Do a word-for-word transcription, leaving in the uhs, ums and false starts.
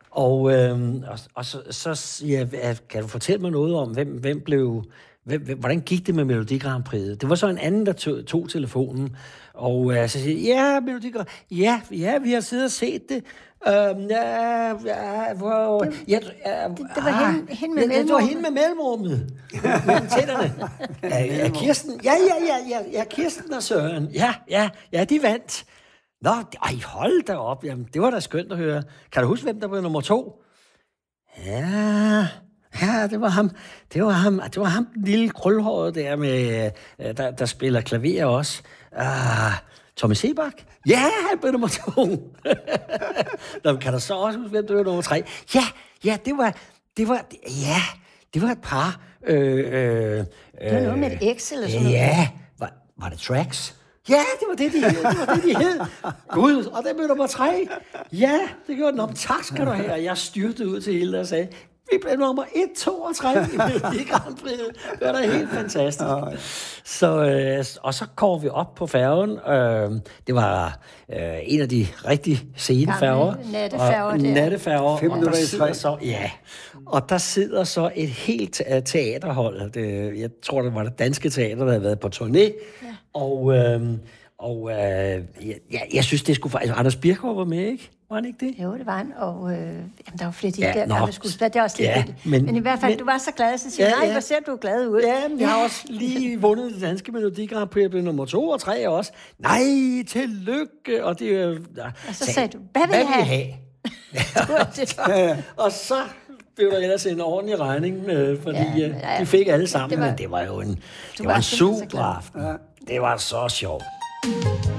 Og, øh, og, og så, så siger jeg, kan du fortælle mig noget om, hvem, hvem blev... Hvem, hvem, hvordan gik det med Melodi Grand Prix? Det var så en anden, der tog, tog telefonen, og øh, så siger jeg, ja, Melodi Grand Prix, ja, ja, vi har siddet og set det. Øhm, ja, ja, hvor, det, ja, ja, det, det var ah, hende, hende med ja, mellemrummet. Det var hende med mellemrummet. Mellem tænderne. Ja, ja, Kirsten, ja, ja, ja, ja, ja, Kirsten og Søren. Ja, ja, ja, de vandt. Nå, ej, hold da op. Jamen, det var da skønt at høre. Kan du huske, hvem der blev nummer to? Ja... Ja, det var ham. Det var ham. Det var ham, den lille krølhåret der med der, der spiller klaver også. Ah, Tommy Sebak. Ja, han blev nummer to. Nå, kan du så også huske, hvem der blev nummer tre? Ja, ja, det var det var ja, det var et par. Øh, øh, det var noget med et X eller sådan noget. Ja, var, var det Tracks? Ja, det var det, de hed. Det var det, de hed. Gud, og det blev nummer tre. Ja, det gjorde den. Om tak skal du have. Og jeg styrtede ud til Hilde og sagde, vi blev nummer et, to og tre i Melodi Grand Prix. Det var da helt fantastisk. Så, øh, og så kommer vi op på færgen. Øh, det var øh, en af de rigtig sene færger. Nattefærger. Der. Nattefærger. Fem minutter i tre. Så, ja. Og der sidder så et helt teaterhold. Det, jeg tror, det var det danske teater, der havde været på turné. Ja. Og, øh, og øh, jeg, jeg synes, det skulle... Altså, Anders Birkgaard var med, ikke? Var han ikke det? Jo, det var han, og øh, jamen, der var flere de ja, der gamle skuespillere. Det er også lidt ja, men, men i hvert fald, men, du var så glad, så siger ja, nej, ja. Hvor ser du glad ud? Ja, men jeg har også lige vundet det danske Melodi Grand Prix, jeg blev nummer to og tre også. Nej, tillykke! Og, det, ja, og så sagde du, hvad vil jeg have? have? ja, og så blev der ellers en ordentlig regning, øh, fordi ja, ja, ja. de fik alle sammen, det var, men det var jo en, det var en super aften. Ja. Det var så sjovt.